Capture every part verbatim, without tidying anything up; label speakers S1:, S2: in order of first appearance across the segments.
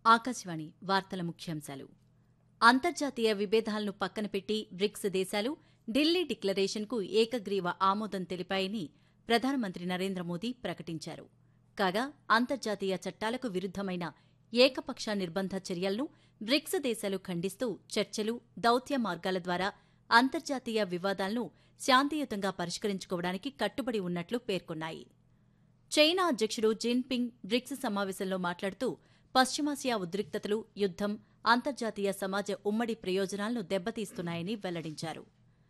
S1: ఆకాశవాణి వార్తల ముఖ్యాంశాలు. అంతర్జాతీయ విభేదాలను పక్కనపెట్టి బ్రిక్స్ దేశాలు ఢిల్లీ డిక్లరేషన్కు ఏకగ్రీవ ఆమోదం తెలిపాయని ప్రధానమంత్రి నరేంద్ర మోదీ ప్రకటించారు. కాగా అంతర్జాతీయ చట్టాలకు విరుద్దమైన ఏకపక్ష నిర్బంధ చర్యలను బ్రిక్స్ దేశాలు ఖండిస్తూ చర్చలు, దౌత్య మార్గాల ద్వారా అంతర్జాతీయ వివాదాలను శాంతియుతంగా పరిష్కరించుకోవడానికి కట్టుబడి ఉన్నట్లు పేర్కొన్నాయి. చైనా అధ్యక్షుడు జిన్పింగ్ బ్రిక్స్ సమావేశంలో మాట్లాడుతూ పశ్చిమాసియా ఉద్రిక్తతలు, యుద్దం అంతర్జాతీయ సమాజ ఉమ్మడి ప్రయోజనాలను దెబ్బతీస్తున్నాయని వెల్లడించారు.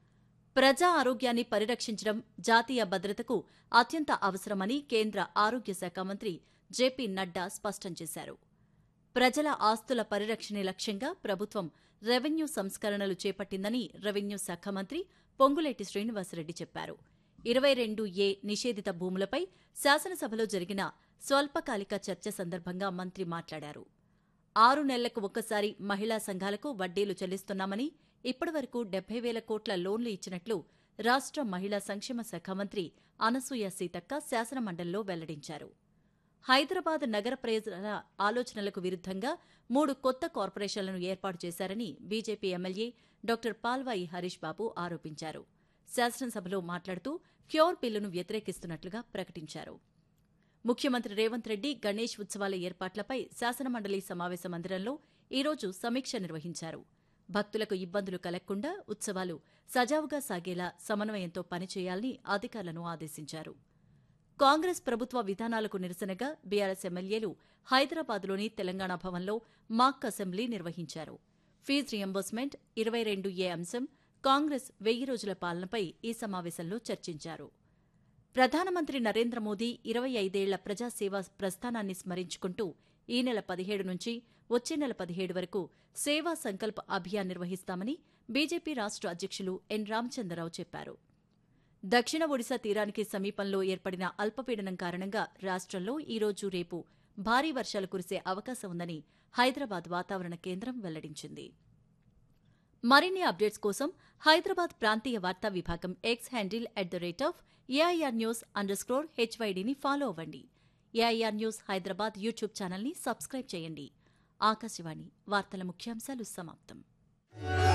S1: ప్రజా ఆరోగ్యాన్ని పరిరక్షించడం జాతీయ భద్రతకు అత్యంత అవసరమని కేంద్ర ఆరోగ్య శాఖ మంత్రి జేపీ నడ్డా స్పష్టం చేశారు. ప్రజల ఆస్తుల పరిరక్షణే లక్ష్యంగా ప్రభుత్వం రెవెన్యూ సంస్కరణలు చేపట్టిందని రెవెన్యూ శాఖ మంత్రి పొంగులేటి శ్రీనివాసరెడ్డి చెప్పారు. ఇరవై రెండు ఏ నిషేధిత భూములపై శాసనసభలో జరిగిన స్వల్పకాలిక చర్చ సందర్భంగా మంత్రి మాట్లాడారు. ఆరు నెలలకు ఒక్కసారి మహిళా సంఘాలకు వడ్డీలు చెల్లిస్తున్నామని, ఇప్పటివరకు డెబ్బై వేల కోట్ల లోన్లు ఇచ్చినట్లు రాష్ట్ర మహిళా సంక్షేమ శాఖ మంత్రి అనసూయ సీతక్క శాసనమండలిలో వెల్లడించారు. హైదరాబాద్ నగర ప్రజల ఆలోచనలకు విరుద్దంగా మూడు కొత్త కార్పొరేషన్లను ఏర్పాటు చేశారని BJP MLA doctor Palvai Harish బాబు ఆరోపించారు. శాసనసభలో మాట్లాడుతూ క్యూర్ బిల్లును వ్యతిరేకిస్తున్నట్లుగా ప్రకటించారు. ముఖ్యమంత్రి రేవంత్ రెడ్డి గణేష్ ఉత్సవాల ఏర్పాట్లపై శాసనమండలి సమావేశ మందిరంలో ఈరోజు సమీక్ష నిర్వహించారు. భక్తులకు ఇబ్బందులు కలగకుండా ఉత్సవాలు సజావుగా సాగేలా సమన్వయంతో పనిచేయాలని అధికారులను ఆదేశించారు. కాంగ్రెస్ ప్రభుత్వ విధానాలకు నిరసనగా బీఆర్ఎస్ ఎమ్మెల్యేలు హైదరాబాద్లోని తెలంగాణ భవన్లో మాక్ అసెంబ్లీ నిర్వహించారు. ఫీజు రియంబర్స్మెంట్, ఇరవై రెండు ఏ అంశం, కాంగ్రెస్ వెయ్యి రోజుల పాలనపై ఈ సమావేశంలో చర్చించారు. ప్రధానమంత్రి నరేంద్ర మోదీ ఇరవై ఐదేళ్ల ప్రజాసేవా ప్రస్థానాన్ని స్మరించుకుంటూ ఈ నెల పదిహేడు నుంచి వచ్చే నెల పదిహేడు వరకు సేవా సంకల్ప్ అభియాన్ నిర్వహిస్తామని బీజేపీ రాష్ట్ర అధ్యక్షులు ఎన్ రామచంద్రరావు చెప్పారు. దక్షిణ ఒడిశా తీరానికి సమీపంలో ఏర్పడిన అల్పపీడనం కారణంగా రాష్ట్రంలో ఈరోజు, రేపు భారీ వర్షాలు కురిసే అవకాశం ఉందని హైదరాబాద్ వాతావరణ కేంద్రం వెల్లడించింది. మరిన్ని అప్డేట్స్ కోసం హైదరాబాద్ ప్రాంతీయ వార్తా విభాగం X handle at the rate of AIR news under score హెచ్వైడీని follow అవ్వండి. ఏఐఆర్ న్యూస్ హైదరాబాద్ యూట్యూబ్ ఛానల్ని సబ్స్క్రైబ్ చేయండి. ఆకాశవాణి వార్తల ముఖ్యాంశాలు సమాప్తం.